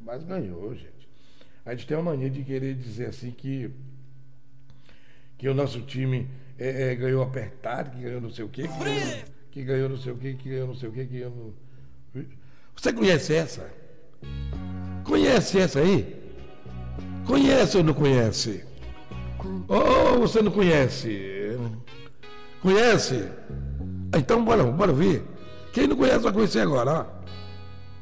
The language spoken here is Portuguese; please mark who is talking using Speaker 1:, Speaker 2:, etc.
Speaker 1: Mas ganhou, gente. A gente tem uma mania de querer dizer assim que o nosso time ganhou apertado, que ganhou não sei o quê, que ganhou não sei o quê, que ganhou não sei o quê, que ganhou não... Você conhece essa? Conhece essa aí? Conhece ou não conhece? Ou você não conhece? Conhece? Então bora ver. Quem não conhece vai conhecer agora, ó.